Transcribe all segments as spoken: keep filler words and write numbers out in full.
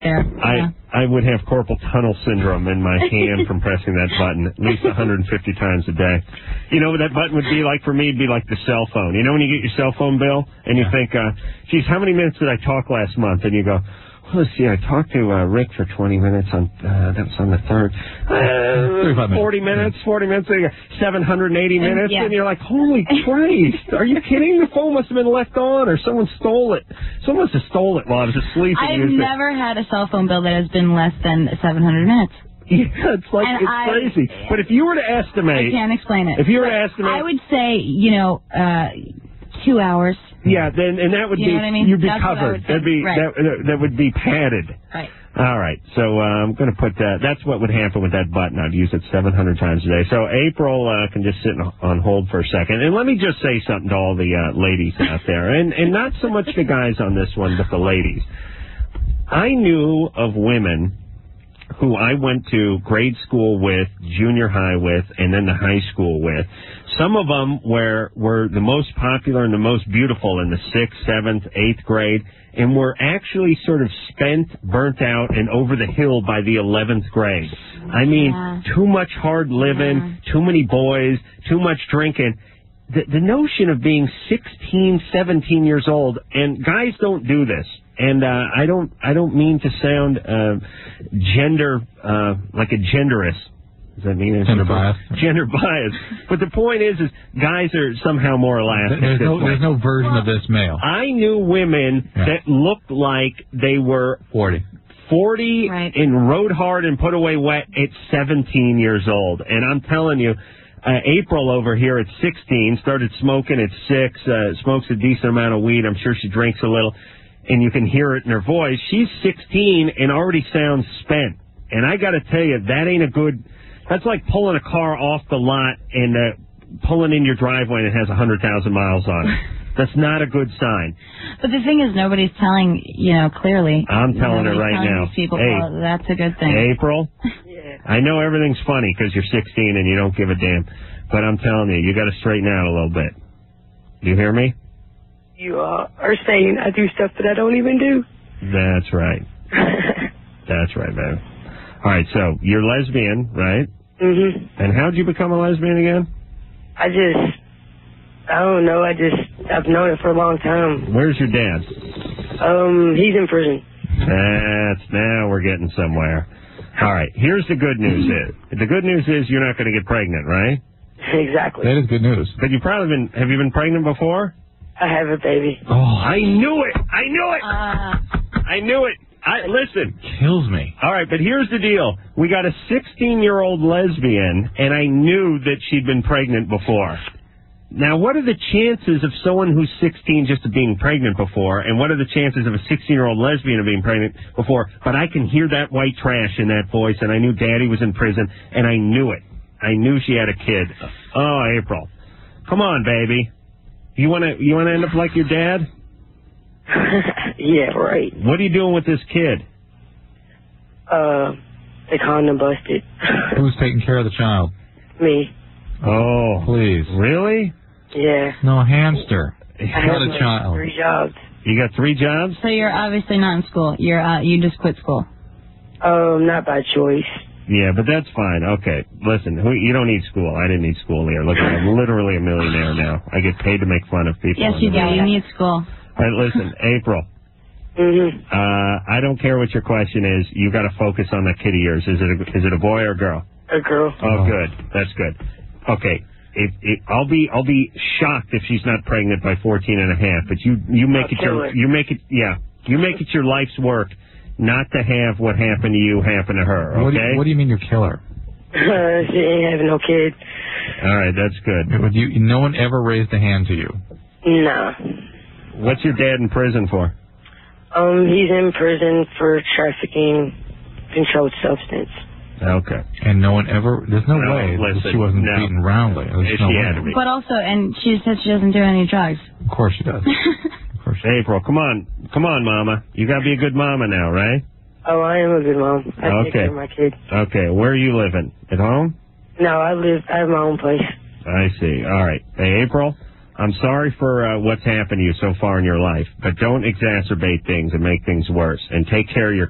there. I yeah. I would have carpal tunnel syndrome in my hand from pressing that button at least one hundred fifty times a day. You know what that button would be like for me? It'd be like the cell phone. You know when you get your cell phone bill and you Yeah. think, uh, geez, how many minutes did I talk last month? And you go, well, let's see, I talked to uh, Rick for twenty minutes on, uh, that was on the third. Uh, forty minutes, forty minutes, seven hundred eighty minutes, yeah. and you're like, holy Christ, are you kidding? The phone must have been left on, or someone stole it. Someone must have stole it while I was asleep. I've and used never it. had a cell phone bill that has been less than seven hundred minutes. Yeah, it's like, And it's I, crazy. But if you were to estimate... I can't explain it. If you were but to estimate... I would say, you know, uh, two hours. Yeah, then and that would you be... know what I mean? You'd be That's covered. That'd be, right. that, that would be padded. Right. All right, so uh, I'm going to put that. That's what would happen with that button. I'd use it seven hundred times a day. So April uh, can just sit on hold for a second. And let me just say something to all the uh, ladies out there. And, and not so much the guys on this one, but the ladies. I knew of women who I went to grade school with, junior high with, and then the high school with. Some of them were, were the most popular and the most beautiful in the sixth, seventh, eighth grade, and were actually sort of spent, burnt out, and over the hill by the eleventh grade. I mean, yeah. too much hard living, yeah. too many boys, too much drinking. The, the notion of being sixteen, seventeen years old, and guys don't do this. And uh, I don't I don't mean to sound uh, gender, uh, like a genderist. Does that mean gender bias? Gender bias. But the point is, is guys are somehow more elastic. There's no, there's no version well, of this male. I knew women yeah. that looked like they were forty. forty right. and rode hard and put away wet at seventeen years old. And I'm telling you, Uh, April over here at sixteen started smoking at six, uh, smokes a decent amount of weed. I'm sure she drinks a little, and you can hear it in her voice. She's sixteen and already sounds spent. And I got to tell you, that ain't a good... That's like pulling a car off the lot and uh, pulling in your driveway and it has one hundred thousand miles on it. That's not a good sign. But the thing is, nobody's telling, you know, clearly. I'm telling nobody's her right telling now. These people, hey, well, that's a good thing. April? Yeah. I know everything's funny because you're sixteen and you don't give a damn. But I'm telling you, you got to straighten out a little bit. Do you hear me? You uh, are saying I do stuff that I don't even do. That's right. That's right, man. All right, so you're lesbian, right? Mhm. And how'd you become a lesbian again? I just, I don't know. I just, I've known it for a long time. Where's your dad? Um, he's in prison. That's, now we're getting somewhere. All right, here's the good news is. The good news is you're not going to get pregnant, right? Exactly. That is good news. But you've probably been, have you been pregnant before? I have a baby. Oh, I knew it. I knew it. Uh, I knew it. I, listen. Kills me. All right, but here's the deal. We got a sixteen-year-old lesbian, and I knew that she'd been pregnant before. Now, what are the chances of someone who's sixteen just being pregnant before, and what are the chances of a sixteen-year-old lesbian of being pregnant before? But I can hear that white trash in that voice, and I knew Daddy was in prison, and I knew it. I knew she had a kid. Oh, April. Come on, baby. You want to you want to end up like your dad? Yeah, right. What are you doing with this kid? Uh, the condom busted. Who's taking care of the child? Me. Oh, please. Really? Yeah. No, a hamster. I Not have a child. three jobs. You got three jobs? so you're obviously not in school. You're uh, you just quit school. Um, not by choice. Yeah, but that's fine. Okay, listen, who, you don't need school. I didn't need school here. Look, I'm literally a millionaire now. I get paid to make fun of people. Yes, you do. You need school. All right, listen, April. Mm-hmm. Uh, I don't care what your question is. You got to focus on that kid of yours. Is it a, is it a boy or a girl? A girl. Oh, good. That's good. Okay. If, if, I'll be I'll be shocked if she's not pregnant by fourteen and a half. But you you make I'll it your her. you make it yeah you make it your life's work not to have what happened to you happen to her. Okay. What do you, what do you mean you kill her? Uh, she ain't having no kid. All right, that's good. Would you? No one ever raised a hand to you. Nah. What's your dad in prison for? Um, he's in prison for trafficking controlled substance. Okay. And no one ever, there's no, no way listen, that she wasn't no. beaten roundly. There's She no had way. to be. But also, and she said she doesn't do any drugs. Of course she does. Of course she does. April, come on. Come on, Mama. You got to be a good mama now, right? Oh, I am a good mom. I Okay. take care of my kid. Okay. Where are you living? At home? No, I live, I have my own place. I see. All right. Hey, April, I'm sorry for uh, what's happened to you so far in your life, but don't exacerbate things and make things worse. And take care of your kid.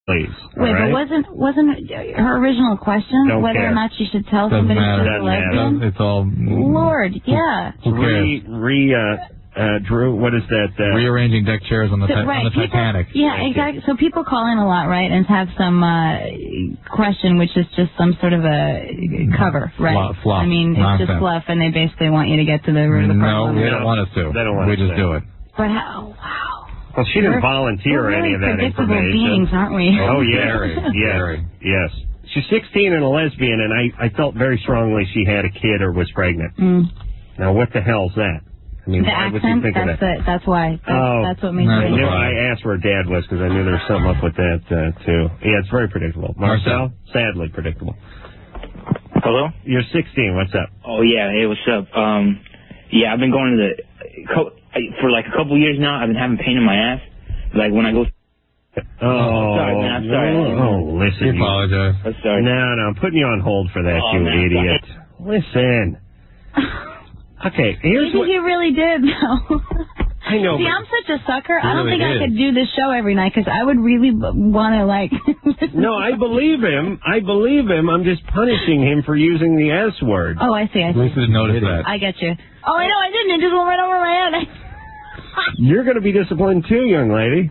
please. Wait, right? but wasn't wasn't her original question Don't whether care. or not she should tell Doesn't somebody matter. she's a Doesn't matter. lesbian? It's all... Lord, yeah. Who cares? Re, re, uh, uh, Drew, what is that? Uh, Rearranging deck chairs on the, So, ti- right, on the people- Titanic. Yeah, Thank you. exactly. So people call in a lot, right, and have some uh, question, which is just some sort of a cover, right? Fluff, fluff, I mean, it's nonsense. just fluff, and they basically want you to get to the root of the No, problem. they don't want us to. They don't want we us just to. do it. But how? Wow. well, she didn't We're- volunteer we're any really of that predictable information. beings, aren't we? Oh, yes. Very, yes. very. Yes. She's sixteen and a lesbian, and I, I felt very strongly she had a kid or was pregnant. Mm. Now, what the hell's that? I mean, The why would you accent, think of that's, that? the, that's why. That's, Oh. that's what makes No, I, it. knew, Right. I asked where her dad was because I knew there was something up with that, uh, too. Yeah, it's very predictable. Marcel, sadly predictable. Hello? You're sixteen. What's up? Oh, yeah. Hey, what's up? Um, yeah, I've been going to the... Co- for like a couple years now, I've been having pain in my ass. Like when I go... Oh, sorry, man, I'm sorry. Oh, listen. We you- apologize. I'm sorry. No, no, I'm putting you on hold for that, Oh, you man, idiot. Listen. Okay, here's Maybe what... you really did, though. I know, See, but- I'm such a sucker. He I don't really think I is. could do this show every night because I would really want to, like... listen No, I believe him. I believe him. I'm just punishing him for using the S word. Oh, I see, I see. Lisa didn't notice that. I get you. Oh, I know, I didn't. It just went right over my head. You're going to be disciplined too, young lady.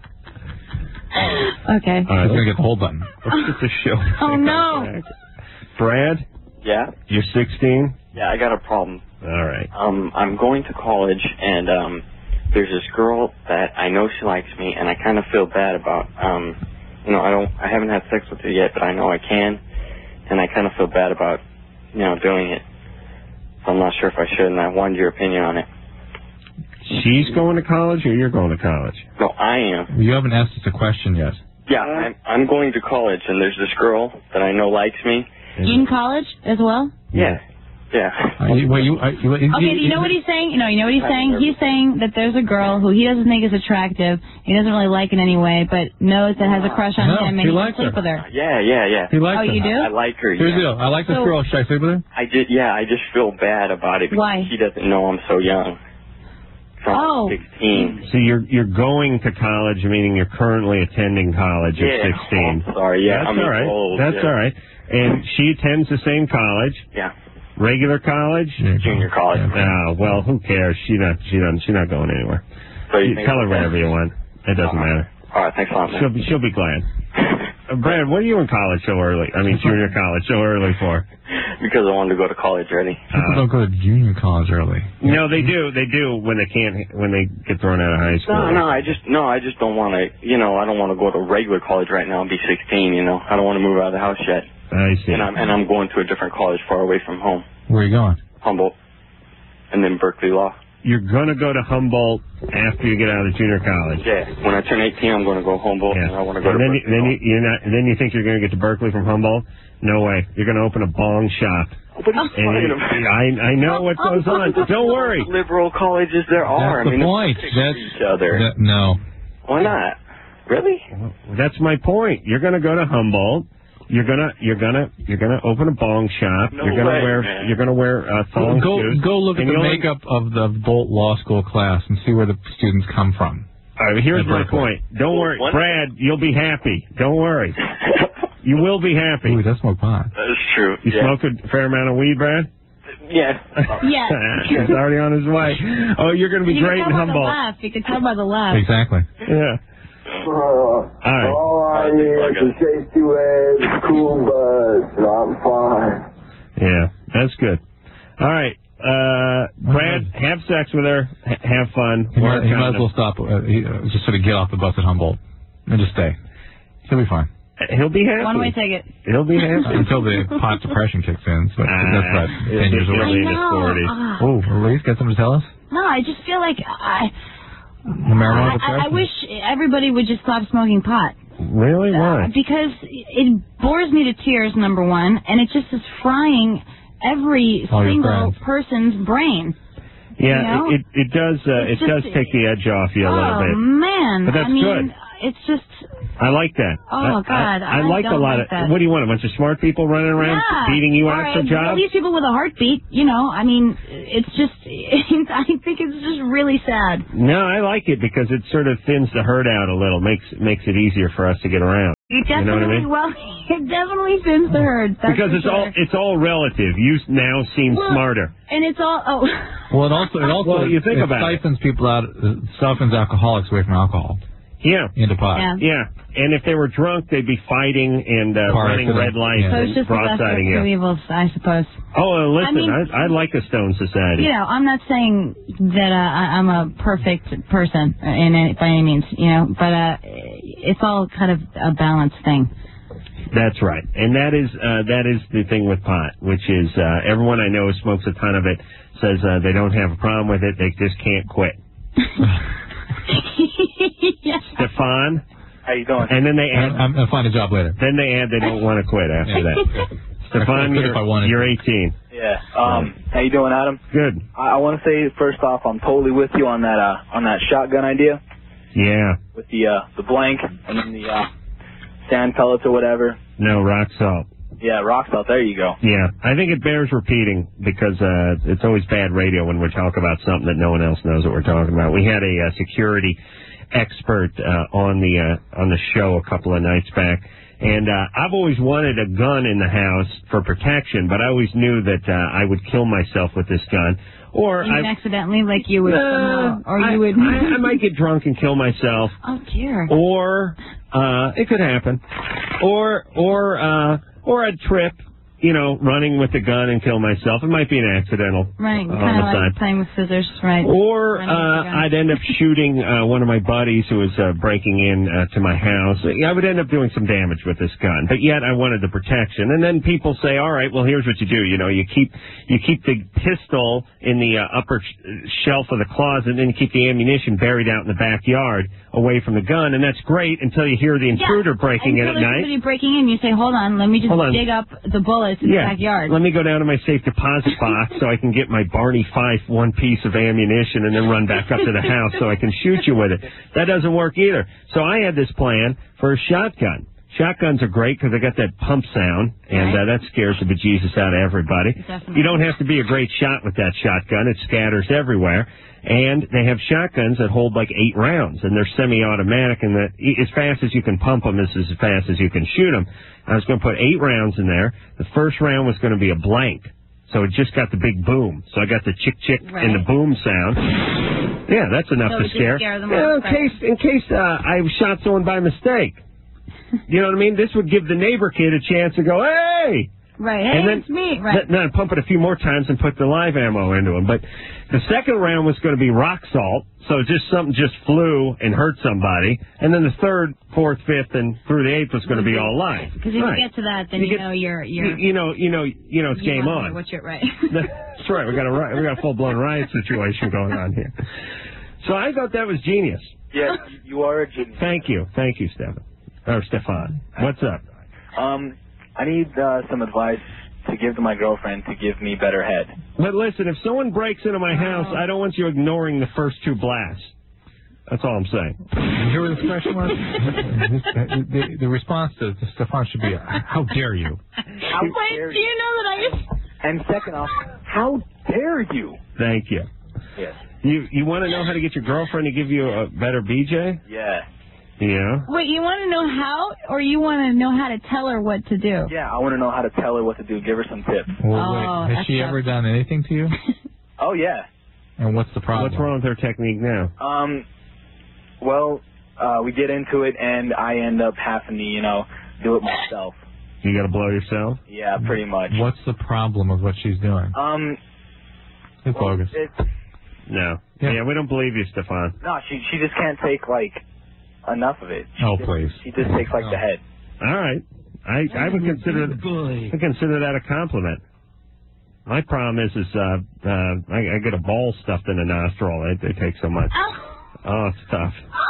Okay. All right, She's going to get the hold button. let's get the show. Oh, no. Brad, Yeah, you're sixteen? yeah, I got a problem. All right. Um, I'm going to college, and um, there's this girl that I know she likes me, and I kind of feel bad about. Um, you know, I don't, I haven't had sex with her yet, but I know I can, and I kind of feel bad about, you know, doing it. So I'm not sure if I should, and I wanted your opinion on it. She's going to college or you're going to college? No, I am. You haven't asked us a question yet. Yeah, I'm, I'm going to college, and there's this girl that I know likes me. In college as well? Yeah, yeah. Are you, wait, you, are, you, Okay, do you know what he's saying? No, you know what he's saying? He's saying that there's a girl who he doesn't think is attractive, he doesn't really like in any way, but knows that has a crush on No, him and he he likes can sleep her. with her. Yeah, yeah, yeah. He likes Oh, her. you do? I like her. Here's the Yeah. deal. I like this So- girl. Should I sleep with her? I just, yeah, I just feel bad about it because Why? she doesn't know I'm so young. From Oh. sixteen. So you're you're going to college, meaning you're currently attending college at Yeah. sixteen. Oh, sorry, yeah. That's I'm all right. old. That's yeah. all right. And she attends the same college, Yeah. regular college. Junior college. Oh, well, who cares? She not she not she's not going anywhere. So you You think tell her okay? whatever you want. It doesn't Uh-huh. matter. All right, thanks a lot, man. She'll be she'll be glad. Uh, Brad, what are you in college so early? I mean, junior college so early for? Because I wanted to go to college already. People Uh, don't go to junior college early. no, they do. They do when they can't when they get thrown out of high school. No, no, I just no, I just don't want to. You know, I don't want to go to regular college right now and be sixteen. You know, I don't want to move out of the house yet. I see. And I'm and I'm going to a different college far away from home, Where are you going? Humboldt, and then Berkeley Law. You're gonna go to Humboldt after you get out of junior college. Yeah, when I turn eighteen, I'm going to go Humboldt, Yeah. and I want to go and to then, you, Berkeley then Law. you, you're not. Then you think you're going to get to Berkeley from Humboldt? No way. You're going to open a bong shop. What are you And talking about? I I know what goes on. Don't worry. Liberal colleges there are. That's I mean, the point. they're That's each other. that, no. Why not? Really? That's my point. You're going to go to Humboldt. You're gonna you're gonna you're gonna open a bong shop. No you're gonna way, wear man. you're gonna wear uh, thong Go shoes. go look at and the you'll- makeup of the Bolt Law School class and see where the students come from. All right, here's at my Berkeley. point. Don't Well, worry, one- Brad. You'll be happy. Don't worry. You will be happy. Ooh, he does smoke pot. That's true. You yeah. smoke a fair amount of weed, Brad? Yeah. Yeah. He's already on his way. Oh, you're going to be You great can in tell by the Humboldt. laugh. You can tell by the laugh. Exactly. Yeah. Uh, All right. all I need is a safety wedge, cool buzz, and I'm fine. Yeah, that's good. All right. Uh, Brad, have sex with her. H- have fun. He Wear might, a he might as condom. well stop. Uh, he, uh, just sort of get off the bus at Humboldt and just stay. He'll be fine He'll be happy. One way ticket. He'll be happy. until the pot depression kicks in. So Ah, that's about ten years he'll away. be in his I know. forties. Ah. Oh, Elise, got something to tell us? No, I just feel like I, The marijuana I, I depression. wish everybody would just stop smoking pot. Really? Why? Uh, because it bores me to tears, number one, and it just is frying every All your single friends. person's brain. Yeah, you know? it it does uh, it It's just- does take the edge off you a oh, little bit. man. But that's I mean, good. it's just... I like that. Oh, I, God. I, I, I like a don't lot like of... that. What do you want, a bunch of smart people running around yeah. beating you All out right, for jobs? All these people with a heartbeat, you know, I mean, it's just... I think it's just really sad. No, I like it because it sort of thins the herd out a little, makes makes it easier for us to get around. You definitely, you know what I mean? well, it definitely thins the herd. That's because it's sure. all it's all relative. You now seem well, smarter. And it's all... Oh. Well, it also, it also well, you think it about siphons it. people out, it siphons alcoholics away from alcohol. Yeah. Into pot. Yeah. yeah. And if they were drunk, they'd be fighting and uh, running red lights yeah. so and it's just broadsiding the you. two evils, I suppose. Oh, uh, listen, I, mean, I, I like a Stone Society. You know, I'm not saying that uh, I, I'm a perfect person in any, by any means, you know, but uh, it's all kind of a balanced thing. That's right. And that is uh, that is the thing with pot, which is uh, everyone I know who smokes a ton of it says uh, they don't have a problem with it. They just can't quit. yeah. Stefan? How you doing? And then they add... I'm, I'll find a job later. Then they add they don't want to quit after that. Stefan, you're, you're eighteen. Yeah. Um. How you doing, Adam? Good. I, I want to say first off, I'm totally with you on that uh on that shotgun idea. Yeah. With the uh the blank and then the uh sand pellets or whatever. No, rock salt. Yeah, rock salt. There you go. Yeah, I think it bears repeating because uh it's always bad radio when we talk about something that no one else knows what we're talking about. We had a uh, security expert uh, on the uh, on the show a couple of nights back, and uh, I've always wanted a gun in the house for protection, but I always knew that uh, I would kill myself with this gun. Or I accidentally, like you would, uh, somehow, or I, you would. I, I might get drunk and kill myself. Oh dear. Or uh, it could happen. Or or uh, or I'd trip. You know, running with the gun and kill myself. It might be an accidental right, uh, kind of homicide. like playing with scissors, right? Or uh, I'd end up shooting uh, one of my buddies who was uh, breaking in uh, to my house. I would end up doing some damage with this gun, but yet I wanted the protection. And then people say, "All right, well, here's what you do. You know, you keep you keep the pistol in the uh, upper sh- shelf of the closet, and then you keep the ammunition buried out in the backyard, away from the gun, and that's great until you hear the intruder yeah, breaking in at night. night. Somebody breaking in, you say, "Hold on, let me just dig up the bullets in yeah. the backyard." Let me go down to my safe deposit box so I can get my Barney Fife one piece of ammunition and then run back up to the house so I can shoot you with it. That doesn't work either. So I had this plan for a shotgun. Shotguns are great because they got that pump sound, and uh, that scares the bejesus out of everybody. Definitely. You don't have to be a great shot with that shotgun. It scatters everywhere. And they have shotguns that hold like eight rounds, and they're semi-automatic, and that as fast as you can pump them is as fast as you can shoot them. I was going to put eight rounds in there. The first round was going to be a blank, so it just got the big boom. So I got the chick-chick right. and the boom sound. Yeah, that's enough so to scare. scare them yeah, in off, case, in case uh, I shot someone by mistake. You know what I mean? This would give the neighbor kid a chance to go, hey! Right, hey, and then, it's me. Right. Then I'd pump it a few more times and put the live ammo into him. But the second round was going to be rock salt, so just something just flew and hurt somebody. And then the third, fourth, fifth, and through the eighth was going to be all live. Because if right. you get to that, then you, you get, know you're you're. You, you know, you know, you know, it's you game on. What's your right? That's right. We got a we got a full blown riot situation going on here. So I thought that was genius. Yeah, you are a genius. Thank you, thank you, Stefan or Stefan. What's up? Um, I need uh, some advice to give to my girlfriend to give me better head. But listen, if someone breaks into my house, I don't want you ignoring the first two blasts. That's all I'm saying. You hear what his question was? the, the, the response to, to Stefan should be, how dare you? How Wait, dare do you know that I just... And second off, how dare you? Thank you. Yes. You you want to know how to get your girlfriend to give you a better B J? Yeah. Yeah. Wait, you want to know how, or you want to know how to tell her what to do? Yeah, I want to know how to tell her what to do. Give her some tips. Well, Oh, wait, has she tough. ever done anything to you? Oh, yeah. And what's the problem? What's wrong with her technique now? Um, well, uh, we get into it, and I end up having to, you know, do it myself. You got to blow yourself? Yeah, pretty much. What's the problem with what she's doing? Um, It's well, bogus. It's, No. Yeah. Yeah, we don't believe you, Stefan. no, she she just can't take, like, enough of it. She Oh, just, please. She just takes, like, No. the head. All right. I I would consider I consider that a compliment. My problem is is uh uh I, I get a ball stuffed in the nostril. They, they take so much. Oh. Oh, it's tough.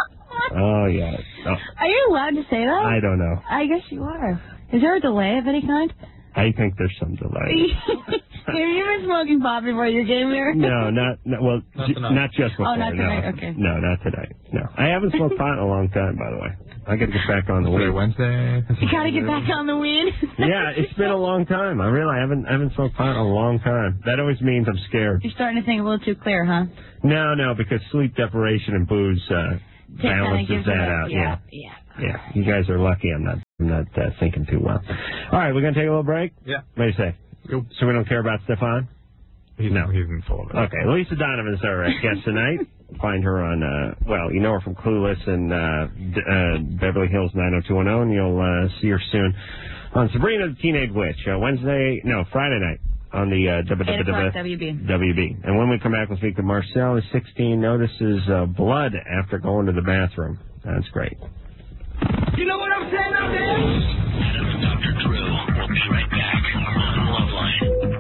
Oh yeah. Oh, Are you allowed to say that? I don't know. I guess you are. Is there a delay of any kind? I think there's some delay. Have you been smoking pot before you came here? No, not, not well, Not j- tonight. not just before. Oh, not no. tonight, okay. No, not tonight. No, I haven't smoked pot in a long time, by the way. I got to get back on the Today, weed. Wednesday. You gotta get back on the weed. Yeah, it's been a long time. I really haven't I haven't smoked pot in a long time. That always means I'm scared. You're starting to think a little too clear, huh? No, no, because sleep deprivation and booze uh, Kinda balances gives that you out. Yeah, Yeah. yeah. Yeah, you guys are lucky. I'm not. I'm not uh, thinking too well. All right, we're gonna take a little break. Yeah. What do you say? Go. So we don't care about Stefan? He's, No. He's in full of it. Okay, Lisa Donovan's our uh, guest tonight. Find her on. Uh, well, you know her from Clueless and uh, D- uh, Beverly Hills nine oh two one oh, and you'll uh, see her soon on Sabrina the Teenage Witch. Uh, Wednesday, no, Friday night on the uh, eight o'clock W B. W B. And when we come back, we'll speak to Marcel, who's sixteen, notices uh, blood after going to the bathroom. That's great. You know what I'm saying out there? Adam and Doctor Drew will be right back on Loveline.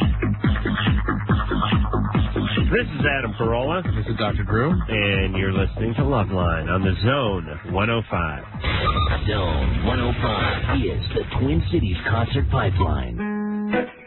This is Adam Carolla. This is Doctor Drew. And you're listening to Loveline on the Zone one oh five. Zone one oh five is the Twin Cities Concert Pipeline.